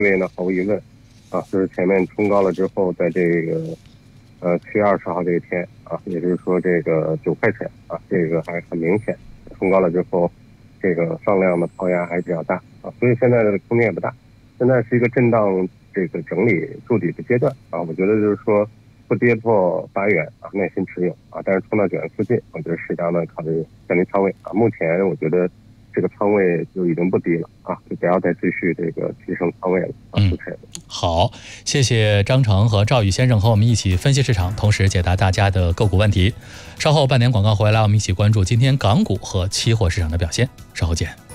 因为呢，毫无疑问就是前面冲高了之后，在这个7月20号这一天也就是说这个9块钱这个还很明显，冲高了之后，这个放量的抛压还是比较大所以现在的空间也不大，现在是一个震荡这个整理筑底的阶段我觉得就是说不跌破8元耐心持有但是冲到9元附近，我觉得适当的考虑降低仓位目前我觉得这个仓位就已经不低了就不要再继续这个提升仓位了好，谢谢张成和赵宇先生和我们一起分析市场，同时解答大家的个股问题。稍后半点广告回来，我们一起关注今天港股和期货市场的表现。稍后见。